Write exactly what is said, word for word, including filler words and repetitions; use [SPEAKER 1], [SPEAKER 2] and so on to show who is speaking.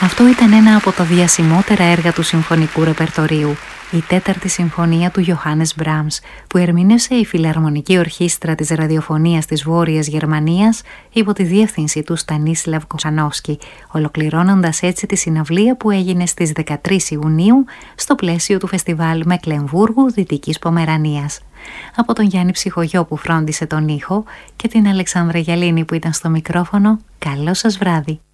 [SPEAKER 1] Αυτό ήταν ένα από τα διασημότερα έργα του συμφωνικού ρεπερτορίου, η τέταρτη συμφωνία του Johannes Brahms, που ερμήνευσε η Φιλαρμονική Ορχήστρα της Ραδιοφωνίας της Βόρειας Γερμανίας υπό τη διεύθυνση του Στανίσλαβ Κοσανόφσκι, ολοκληρώνοντας έτσι τη συναυλία που έγινε στις δεκατρείς Ιουνίου στο πλαίσιο του φεστιβάλ Μεκλεμβούργου Δυτικής Πομερανίας. Από τον Γιάννη Ψυχογιό που φρόντισε τον ήχο και την Αλεξάνδρα Γιαλίνη που ήταν στο μικρόφωνο, καλό σας βράδυ.